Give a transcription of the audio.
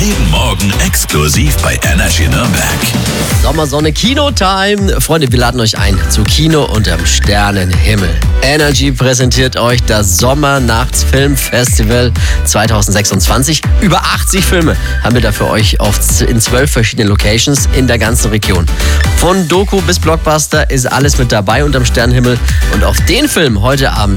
Jeden Morgen exklusiv bei Energy Nürnberg. Sommersonne Kino-Time. Freunde, wir laden euch ein zu Kino unterm Sternenhimmel. Energy präsentiert euch das Sommernachtsfilmfestival 2026. Über 80 Filme haben wir da für euch in 12 verschiedenen Locations in der ganzen Region. Von Doku bis Blockbuster ist alles mit dabei unterm Sternenhimmel. Und auf den Film heute Abend